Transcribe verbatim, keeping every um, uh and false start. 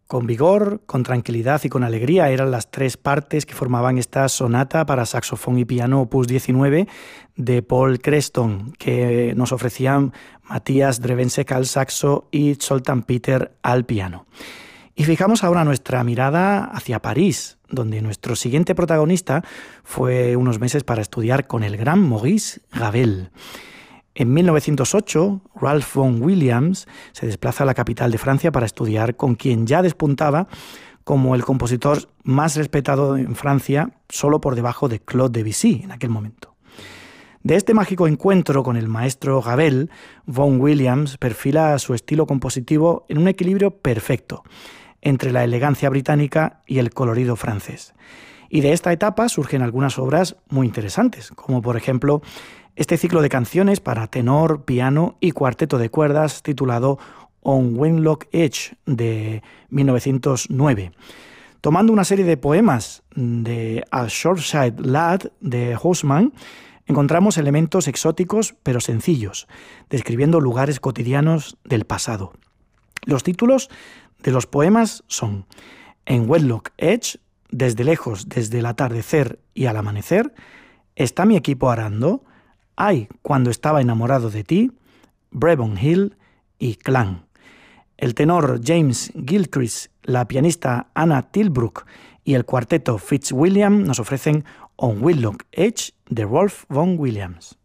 Con vigor, con tranquilidad y con alegría eran las tres partes que formaban esta sonata para saxofón y piano opus diecinueve de Paul Creston, que nos ofrecían Matías Drevenseck al saxo y Zoltán Peter al piano. Y fijamos ahora nuestra mirada hacia París, donde nuestro siguiente protagonista fue unos meses para estudiar con el gran Maurice Ravel. En mil novecientos ocho, Ralph Vaughan Williams se desplaza a la capital de Francia para estudiar con quien ya despuntaba como el compositor más respetado en Francia, solo por debajo de Claude Debussy en aquel momento. De este mágico encuentro con el maestro Ravel, Vaughan Williams perfila su estilo compositivo en un equilibrio perfecto entre la elegancia británica y el colorido francés. Y de esta etapa surgen algunas obras muy interesantes, como por ejemplo este ciclo de canciones para tenor, piano y cuarteto de cuerdas titulado On Wenlock Edge de mil novecientos nueve. Tomando una serie de poemas de A Shropshire Lad de Haussmann, encontramos elementos exóticos pero sencillos, describiendo lugares cotidianos del pasado. Los títulos de los poemas son En Wenlock Edge, Desde lejos, desde el atardecer y al amanecer, Está mi equipo arando, Ay, cuando estaba enamorado de ti, Brevon Hill y Clan. El tenor James Gilchrist, la pianista Anna Tilbrook y el cuarteto Fitzwilliam nos ofrecen On Wenlock Edge de Ralph Vaughan Williams.